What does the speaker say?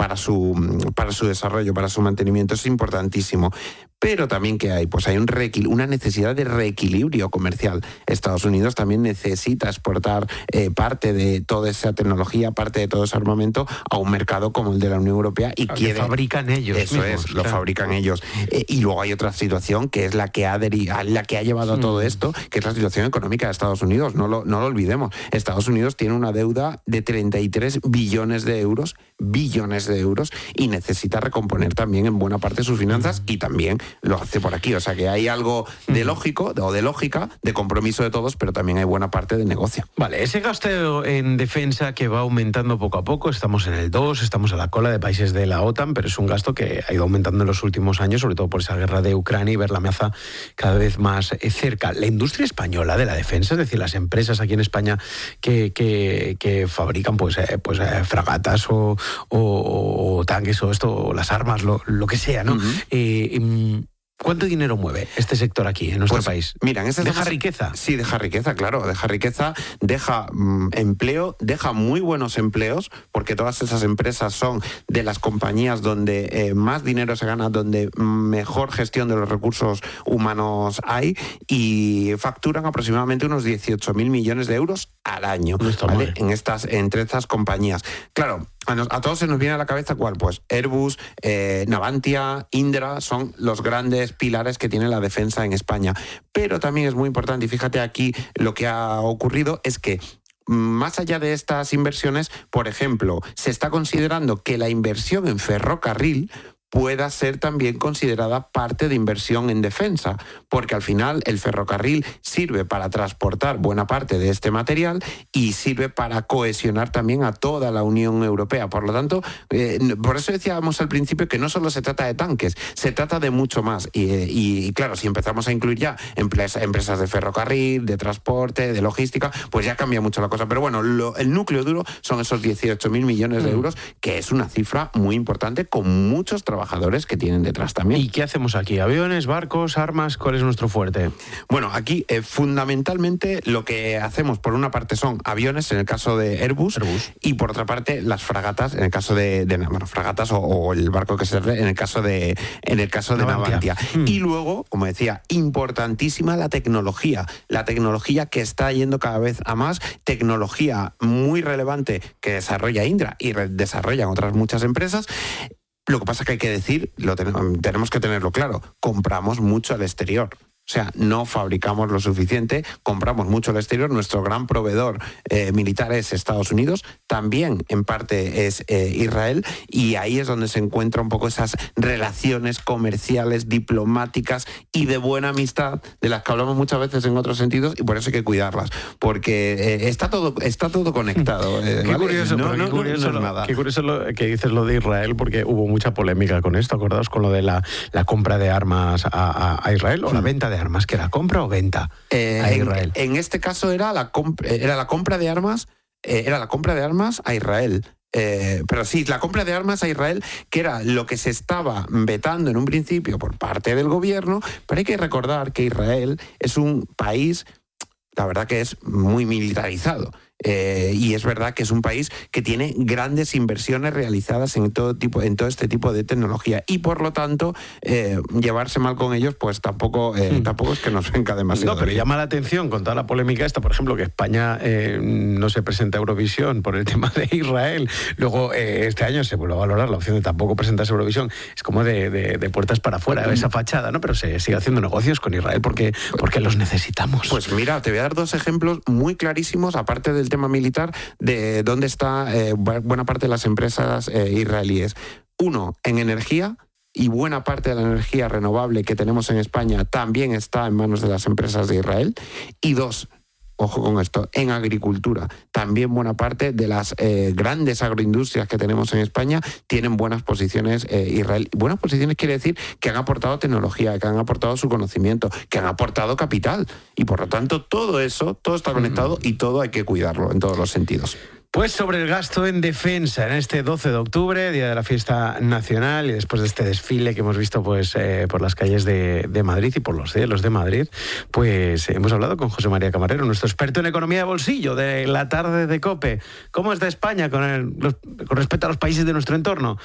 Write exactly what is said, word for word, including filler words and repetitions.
para su, para su desarrollo, para su mantenimiento. Es importantísimo. Pero también, ¿qué hay? Pues hay un reequil- una necesidad de reequilibrio comercial. Estados Unidos también necesita exportar eh, parte de toda esa tecnología, parte de todo ese armamento a un mercado como el de la Unión Europea y que quiere... fabrican ellos Eso mismos, es, lo claro. fabrican ellos. Eh, y luego hay otra situación que es la que ha, deri- la que ha llevado a todo esto, que es la situación económica de Estados Unidos. No lo, no lo olvidemos. Estados Unidos tiene una deuda de treinta y tres billones de euros, billones de euros, y necesita recomponer también en buena parte sus finanzas y también lo hace por aquí. O sea que hay algo de lógico o de lógica, de compromiso de todos, pero también hay buena parte de negocio. Vale, ese gasto en defensa que va aumentando poco a poco, estamos en el dos, estamos a la cola de países de la OTAN, pero es un gasto que ha ido aumentando en los últimos años, sobre todo por esa guerra de Ucrania y ver la amenaza cada vez más cerca. La industria española de la defensa, es decir, las empresas aquí en España que, que, que fabrican pues, eh, pues eh, fragatas o, o, o tanques o esto, o las armas, lo, lo que sea, ¿no? Uh-huh. eh, ¿Cuánto dinero mueve este sector aquí, en nuestro pues, país? Mira, en este ¿Deja caso, riqueza? Sí, deja riqueza, claro. Deja riqueza, deja mmm, empleo, deja muy buenos empleos, porque todas esas empresas son de las compañías donde eh, más dinero se gana, donde mejor gestión de los recursos humanos hay, y facturan aproximadamente unos dieciocho mil millones de euros al año, no está ¿vale? mal. En estas, entre estas compañías. Claro, a, nos, a todos se nos viene a la cabeza cuál, pues Airbus, eh, Navantia, Indra, son los grandes pilares que tiene la defensa en España. Pero también es muy importante, y fíjate aquí lo que ha ocurrido, es que más allá de estas inversiones, por ejemplo, se está considerando que la inversión en ferrocarril pueda ser también considerada parte de inversión en defensa, porque al final el ferrocarril sirve para transportar buena parte de este material y sirve para cohesionar también a toda la Unión Europea. Por lo tanto, eh, por eso decíamos al principio que no solo se trata de tanques, se trata de mucho más. Y, y, y claro, si empezamos a incluir ya empresa, empresas de ferrocarril, de transporte, de logística, pues ya cambia mucho la cosa. Pero bueno, lo, el núcleo duro son esos dieciocho mil millones de euros, que es una cifra muy importante, con muchos trabajadores que tienen detrás también. ¿Y qué hacemos aquí? ¿Aviones, barcos, armas? ¿Cuál es nuestro fuerte? Bueno, aquí eh, fundamentalmente lo que hacemos por una parte son aviones, en el caso de Airbus, Airbus. y por otra parte las fragatas, en el caso de, de bueno, fragatas o, o el barco que se ve en el caso de en el caso de Navantia. Hmm. Y luego, como decía, importantísima la tecnología, la tecnología que está yendo cada vez a más, tecnología muy relevante que desarrolla Indra y re- desarrollan otras muchas empresas. Lo que pasa es que hay que decir, lo tenemos, tenemos que tenerlo claro, compramos mucho al exterior. O sea, no fabricamos lo suficiente, compramos mucho al exterior. Nuestro gran proveedor eh, militar es Estados Unidos, también en parte es eh, Israel, y ahí es donde se encuentran un poco esas relaciones comerciales, diplomáticas y de buena amistad, de las que hablamos muchas veces en otros sentidos, y por eso hay que cuidarlas, porque eh, está todo está todo conectado. Eh, qué, ¿vale? curioso, no, pero no, qué curioso, no, no es nada. Qué curioso lo que dices lo de Israel, porque hubo mucha polémica con esto, ¿acordaos? Con lo de la, la compra de armas a, a, a Israel, o la venta de armas, que era compra o venta eh, a Israel. En, en este caso era la, comp- era la compra de armas, eh, era la compra de armas a Israel. Eh, pero sí, la compra de armas a Israel, que era lo que se estaba vetando en un principio por parte del gobierno, pero hay que recordar que Israel es un país, la verdad que es muy militarizado. Eh, y es verdad que es un país que tiene grandes inversiones realizadas en todo tipo, en todo este tipo de tecnología, y por lo tanto eh, llevarse mal con ellos pues tampoco, eh, hmm. tampoco es que nos venga demasiado. No, pero llama la atención con toda la polémica esta, por ejemplo, que España eh, no se presenta a Eurovisión por el tema de Israel. Luego eh, este año se vuelve a valorar la opción de tampoco presentarse a Eurovisión. Es como de, de, de puertas para afuera, esa fachada, ¿no? Pero se sigue haciendo negocios con Israel porque, porque los necesitamos. Pues mira, te voy a dar dos ejemplos muy clarísimos, aparte del tema militar, de dónde está eh, buena parte de las empresas eh, israelíes. Uno, en energía, y buena parte de la energía renovable que tenemos en España también está en manos de las empresas de Israel. Y dos, ojo con esto, en agricultura. También buena parte de las eh, grandes agroindustrias que tenemos en España tienen buenas posiciones eh, Israel. Buenas posiciones quiere decir que han aportado tecnología, que han aportado su conocimiento, que han aportado capital. Y por lo tanto, todo eso, todo está conectado y todo hay que cuidarlo en todos los sentidos. Pues sobre el gasto en defensa en este doce de octubre, día de la fiesta nacional, y después de este desfile que hemos visto pues eh, por las calles de, de Madrid y por los cielos de Madrid, pues hemos hablado con José María Camarero, nuestro experto en economía de bolsillo de la tarde de COPE. ¿Cómo está España con, el, los, con respecto a los países de nuestro entorno?